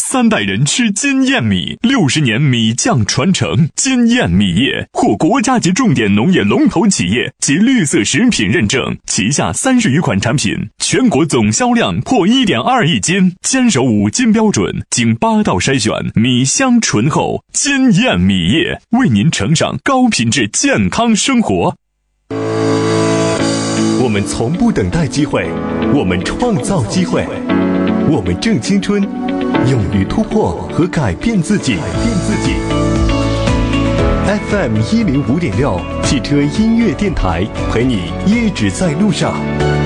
3代人吃金燕米，60年米酱传承。金燕米业获国家级重点农业龙头企业及绿色食品认证，旗下30余款产品，全国总销量破1.2亿斤，坚守5金标准，经8道筛选，米香醇厚。金燕米业为您呈上高品质健康生活。 我们从不等待机会，我们创造机会，我们正青春，勇于突破和改变自己。FM105.6汽车音乐电台，陪你一直在路上。